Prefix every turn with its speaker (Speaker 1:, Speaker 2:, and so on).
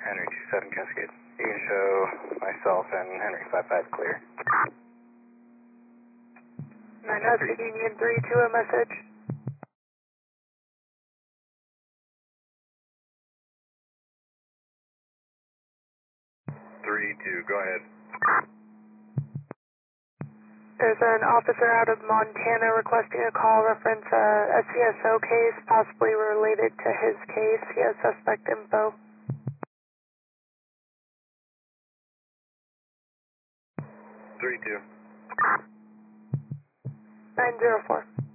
Speaker 1: Henry 27 Cascade. You can show myself and Henry 55 clear.
Speaker 2: 9 Husky Union 3 a message.
Speaker 1: Three two, go ahead.
Speaker 2: There's an officer out of Montana requesting a call reference a CSO case, possibly related to his case. He has suspect info.
Speaker 1: 3-2.
Speaker 2: 904.